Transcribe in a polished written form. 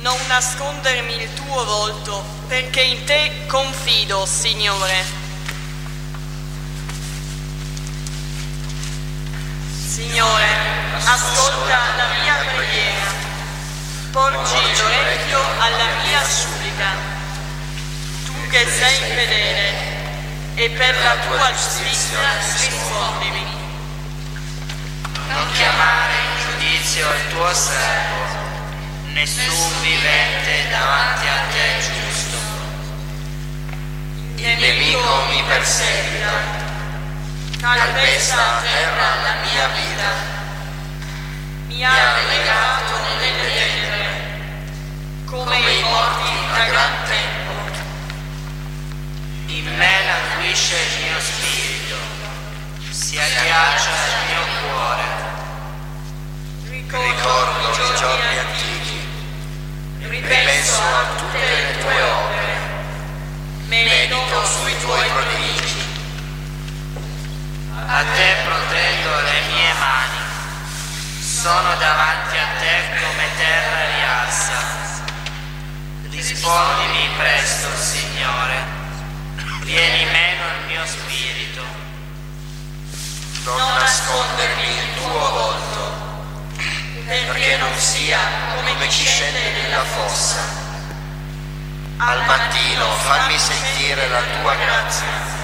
non nascondermi il tuo volto, perché in te confido, Signore. Signore, ascolta la mia preghiera, porgi l'orecchio alla mia supplica. Tu che sei fedele, e per la tua giustizia rispondimi. Non chiamare in giudizio il tuo servo, nessun vivente davanti a te giusto. Il nemico mi perseguita, calpesta a terra la mia vita, mi ha relegato nelle tenebre, come i morti da gran tempo. In me languisce il mio spirito, si agghiaccia il mio cuore. Ricordo i giorni antichi, ripenso a tutte le tue opere, medito sui tuoi prodigi. A te protendo le mie mani, sono davanti a te come terra riarsa. Rispondimi presto, Signore, vieni meno il mio spirito. Non nascondermi il tuo volto, perché non sia come chi scende nella fossa. Al mattino fammi sentire la tua grazia.